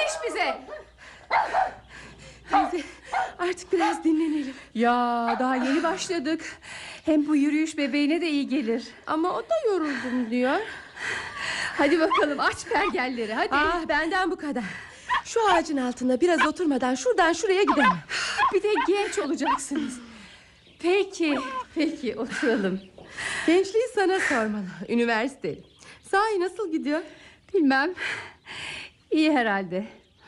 yetiş bize. Teyze, artık biraz dinlenelim. Ya daha yeni başladık. Hem bu yürüyüş bebeğine de iyi gelir. Ama o da yoruldum diyor. Hadi bakalım, aç pergelleri hadi. Benden bu kadar. Şu ağacın altında biraz oturmadan şuradan şuraya gidemem. Bir de genç olacaksınız. Peki oturalım. Gençliği sana sormalı. Üniversiteli. Sahi nasıl gidiyor? Bilmem. İyi herhalde.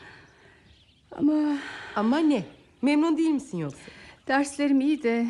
Ama ne? Memnun değil misin yoksa? Derslerim iyi de.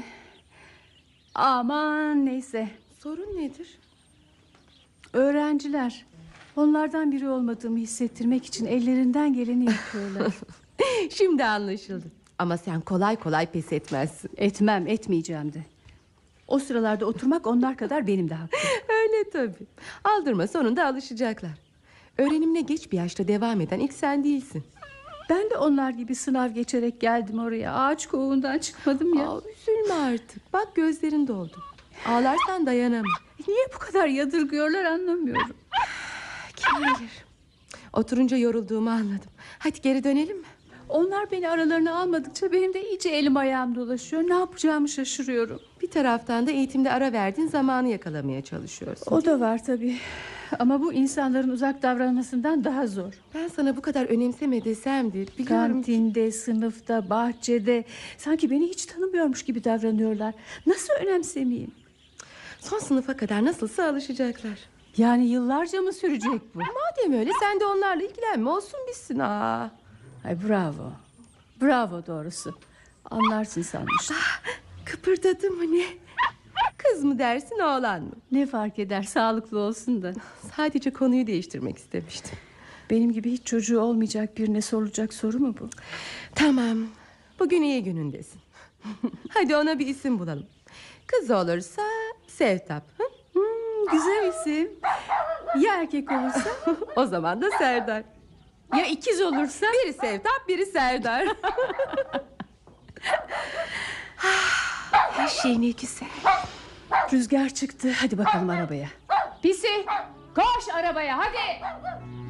Aman neyse. Sorun nedir? Öğrenciler. Onlardan biri olmadığımı hissettirmek için ellerinden geleni yapıyorlar. Şimdi anlaşıldı. Ama sen kolay kolay pes etmezsin. Etmeyeceğim de. O sıralarda oturmak onlar kadar benim de hakkım. Öyle tabii. Aldırma, sonunda alışacaklar. Öğrenimine geç bir yaşta devam eden ilk sen değilsin. Ben de onlar gibi sınav geçerek geldim oraya. Ağaç kovuğundan çıkmadım ya. Üzülme artık. Bak gözlerin doldu. Ağlarsan dayanamam. Niye bu kadar yadırgıyorlar anlamıyorum. Kim bilir. Oturunca yorulduğumu anladım. Hadi geri dönelim mi? Onlar beni aralarına almadıkça benim de iyice elim ayağım dolaşıyor. Ne yapacağımı şaşırıyorum. Bir taraftan da eğitimde ara verdiğin zamanı yakalamaya çalışıyorsun. O da var tabii. Ama bu insanların uzak davranmasından daha zor. Ben sana bu kadar önemseme desem de biliyorum. Kantinde, sınıfta, bahçede sanki beni hiç tanımıyormuş gibi davranıyorlar. Nasıl önemsemeyeyim? Son sınıfa kadar nasılsa alışacaklar. Yani yıllarca mı sürecek bu? Madem öyle sen de onlarla ilgilenme, olsun bitsin. Ay bravo. Bravo doğrusu. Anlarsın sanmıştım. Kıpırdadı mı ne? Kız mı dersin, oğlan mı? Ne fark eder, sağlıklı olsun da. Sadece konuyu değiştirmek istemiştim. Benim gibi hiç çocuğu olmayacak birine sorulacak soru mu bu? Tamam, bugün iyi günündesin. Hadi ona bir isim bulalım. Kız olursa Sevtap. Güzel isim. Ya erkek olursa? O zaman da Serdar. Ya ikiz olursa? Biri Sevtap, biri Serdar. Her şey ne güzel. Rüzgar çıktı. Hadi bakalım arabaya. Pisi, koş arabaya hadi.